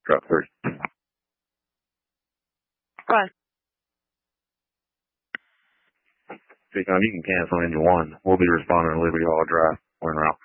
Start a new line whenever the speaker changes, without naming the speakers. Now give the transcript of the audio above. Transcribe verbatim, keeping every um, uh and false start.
Drop three.
Bye.
Take on, you can cancel engine one. We'll be responding to Liberty Hall Drive. We're en route.